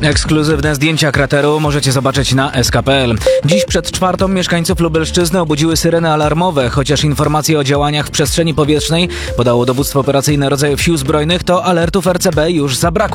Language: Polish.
Ekskluzywne zdjęcia krateru możecie zobaczyć na sk.pl. Dziś przed 4:00 mieszkańców Lubelszczyzny obudziły syreny alarmowe, chociaż informacje o działaniach w przestrzeni powietrznej podało dowództwo operacyjne rodzajów sił zbrojnych, to alertów RCB już zabrakło.